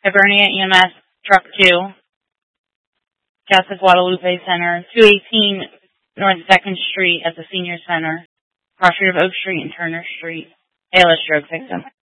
Hibernia EMS Truck 2, Casa Guadalupe Center, 218 North 2nd Street at the Senior Center, cross street of Oak Street and Turner Street, ALS stroke victim.